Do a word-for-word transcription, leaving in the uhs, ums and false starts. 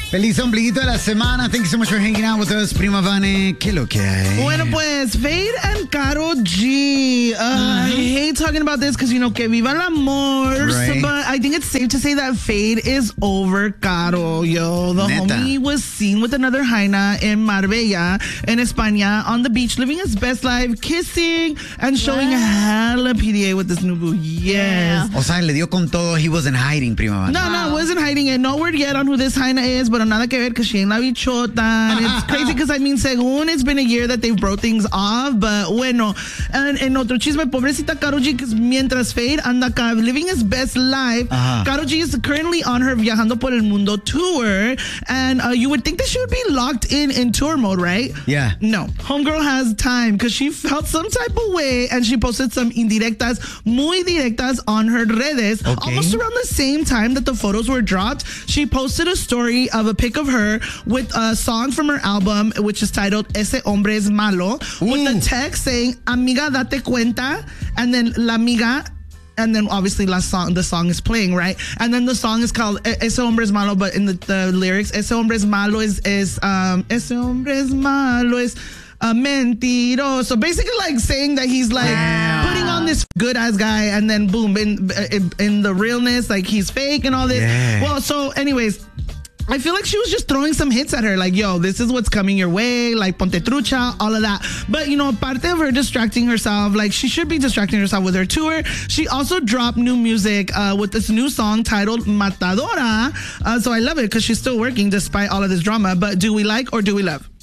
Feliz ombliguito de la semana. Thank you so much for hanging out with us, Prima Vane. ¿Qué lo que hay? Bueno, pues, Fade and Karol G. Uh, mm-hmm. I hate talking about this because, you know, que viva el amor. Right. But I think it's safe to say that Fade is over Karol, yo. The Neta. homie was seen with another Jaina in Marbella, in España, on the beach, living his best life, kissing and showing What? hella P D A with this new boo. Yes. O sea, le dio con todo. He wasn't hiding, Prima Vane. No, Wow. no, wasn't hiding it. No word yet on who this Jaina is, but nada que ver because she ain't la bichota. And it's crazy because, I mean, según it's been a year that they've brought things off, but bueno. And en otro chisme, pobrecita Karol G, because mientras Fade anda acá living his best life, Uh-huh. Karol G is currently on her Viajando por el Mundo tour, and uh, you would think that she would be locked in in tour mode, right? Yeah. No. Homegirl has time because she felt some type of way and she posted some indirectas, muy directas on her redes. Okay. Almost around the same time that the photos were dropped, she posted a story of a pic of her with a song from her album, which is titled Ese Hombre Es Malo, with the text saying, Amiga, date cuenta, and then la amiga, and then obviously la song, the song is playing, right? And then the song is called Ese Hombre Es Malo, but in the, the lyrics, Ese Hombre Es Malo is, is um, Ese Hombre Es Malo is a mentiroso. Basically like saying that he's like Wow. putting on this good ass guy, and then boom, in, in, in the realness, like he's fake and all this. Yeah. Well, so anyways, I feel like she was just throwing some hits at her, like, yo, this is what's coming your way, like, ponte trucha, all of that. But, you know, part of her distracting herself, like, she should be distracting herself with her tour. She also dropped new music uh, with this new song titled Matadora. Uh, so I love it because she's still working despite all of this drama. But do we like or do we love?